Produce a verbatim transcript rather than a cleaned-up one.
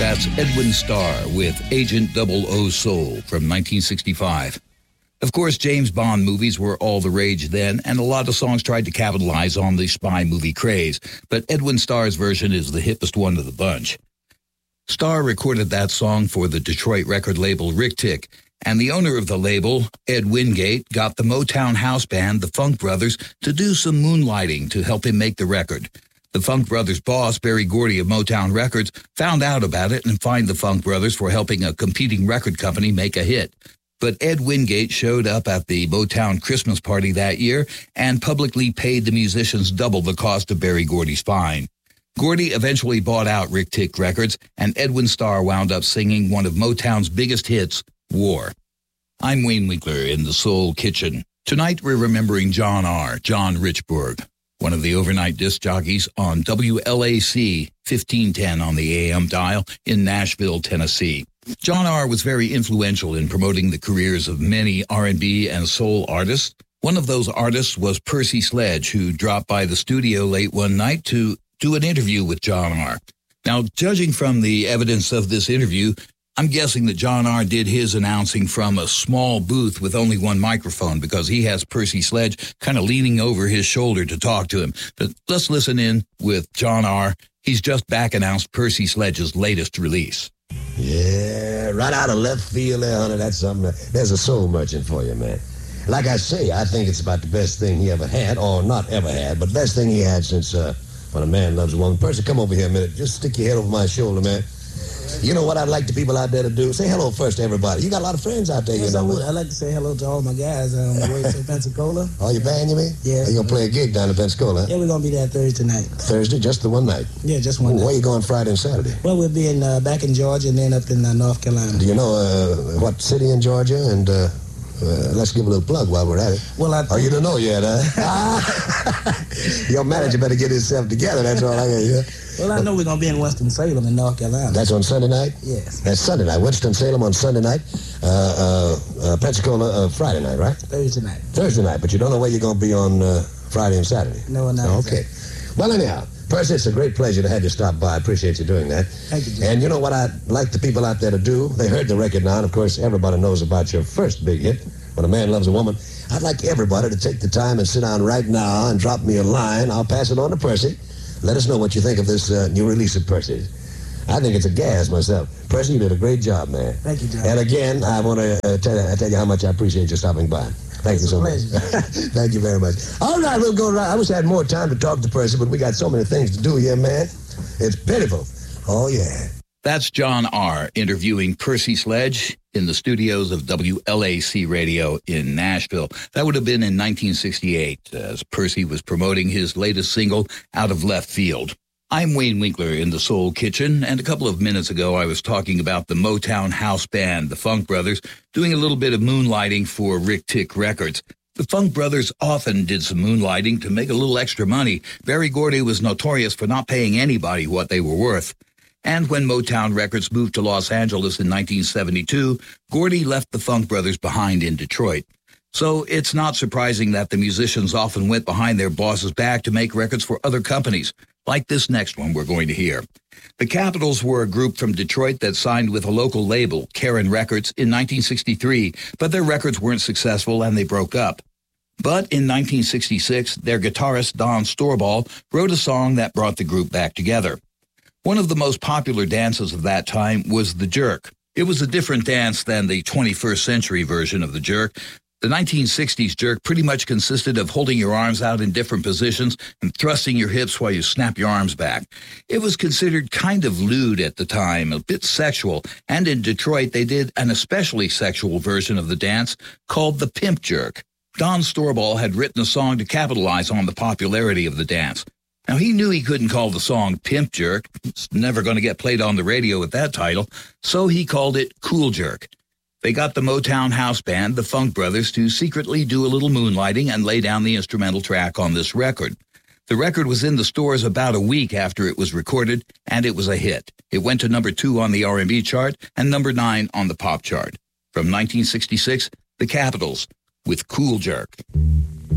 That's Edwin Starr with Agent double O Soul from nineteen sixty-five. Of course, James Bond movies were all the rage then, and a lot of songs tried to capitalize on the spy movie craze, but Edwin Starr's version is the hippest one of the bunch. Starr recorded that song for the Detroit record label Rick Tick, and the owner of the label, Ed Wingate, got the Motown house band, the Funk Brothers, to do some moonlighting to help him make the record. The Funk Brothers' boss, Berry Gordy of Motown Records, found out about it and fined the Funk Brothers for helping a competing record company make a hit. But Ed Wingate showed up at the Motown Christmas party that year and publicly paid the musicians double the cost of Berry Gordy's fine. Gordy eventually bought out Rick Tick Records, and Edwin Starr wound up singing one of Motown's biggest hits, War. I'm Wayne Winkler in the Soul Kitchen. Tonight we're remembering John R., John Richburg, one of the overnight disc jockeys on W L A C fifteen ten on the A M dial in Nashville, Tennessee. John R. was very influential in promoting the careers of many R and B and soul artists. One of those artists was Percy Sledge, who dropped by the studio late one night to do an interview with John R. Now, judging from the evidence of this interview, I'm guessing that John R. did his announcing from a small booth with only one microphone because he has Percy Sledge kind of leaning over his shoulder to talk to him. But let's listen in with John R. He's just back announced Percy Sledge's latest release. Yeah, right out of left field there, honey. That's something. There's a soul merchant for you, man. Like I say, I think it's about the best thing he ever had, or not ever had, but best thing he had since uh, When a Man Loves a Woman. Percy, come over here a minute. Just stick your head over my shoulder, man. You know what I'd like the people out there to do? Say hello first to everybody. You got a lot of friends out there, yes, you know. I would. I'd like to say hello to all my guys on the way to Pensacola. Oh, you band, you mean? Yeah. Are you going to play a gig down in Pensacola? Yeah, we're going to be there Thursday night. Thursday? Just the one night? Yeah, just one Ooh, night. Where you going Friday and Saturday? Well, we'll be in, uh, back in Georgia and then up in uh, North Carolina. Do you know uh, what city in Georgia? And uh, uh, let's give a little plug while we're at it. Well, I... Oh, you don't know yet, huh? Your manager better get himself together. That's all I got to hear. Well, I know we're going to be in Winston-Salem in North Carolina. That's on Sunday night? Yes. That's Sunday night. Winston-Salem on Sunday night. Uh, uh, uh, Pensacola uh, Friday night, right? Thursday night. Thursday night, but you don't know where you're going to be on uh, Friday and Saturday? No, not Okay. Exactly. Well, anyhow, Percy, it's a great pleasure to have you stop by. I appreciate you doing that. Thank you, Jim. And you know what I'd like the people out there to do? They heard the record now, and of course, everybody knows about your first big hit, When a Man Loves a Woman. I'd like everybody to take the time and sit down right now and drop me a line. I'll pass it on to Percy. Let us know what you think of this uh, new release of Percy's. I think it's a gas myself. Percy, you did a great job, man. Thank you, John. And again, I want to uh, tell, you, tell you how much I appreciate you stopping by. Thank it's you so a much. Thank you very much. All right, we'll go around. I wish I had more time to talk to Percy, but we got so many things to do here, man. It's pitiful. Oh, yeah. That's John R. interviewing Percy Sledge in the studios of W L A C Radio in Nashville. That would have been in nineteen sixty-eight, as Percy was promoting his latest single, Out of Left Field. I'm Wayne Winkler in the Soul Kitchen, and a couple of minutes ago I was talking about the Motown house band, the Funk Brothers, doing a little bit of moonlighting for Rick Tick Records. The Funk Brothers often did some moonlighting to make a little extra money. Berry Gordy was notorious for not paying anybody what they were worth. And when Motown Records moved to Los Angeles in nineteen seventy-two, Gordy left the Funk Brothers behind in Detroit. So it's not surprising that the musicians often went behind their boss's back to make records for other companies, like this next one we're going to hear. The Capitals were a group from Detroit that signed with a local label, Karen Records, in nineteen sixty-three, but their records weren't successful and they broke up. But in nineteen sixty-six, their guitarist, Don Storball, wrote a song that brought the group back together. One of the most popular dances of that time was the jerk. It was a different dance than the twenty-first century version of the jerk. The nineteen sixties jerk pretty much consisted of holding your arms out in different positions and thrusting your hips while you snap your arms back. It was considered kind of lewd at the time, a bit sexual, and in Detroit they did an especially sexual version of the dance called the pimp jerk. Don Storball had written a song to capitalize on the popularity of the dance. Now, he knew he couldn't call the song Pimp Jerk. It's never going to get played on the radio with that title, so he called it Cool Jerk. They got the Motown house band, the Funk Brothers, to secretly do a little moonlighting and lay down the instrumental track on this record. The record was in the stores about a week after it was recorded, and it was a hit. It went to number two on the R and B chart and number nine on the pop chart. From nineteen sixty-six, the Capitals with Cool Jerk.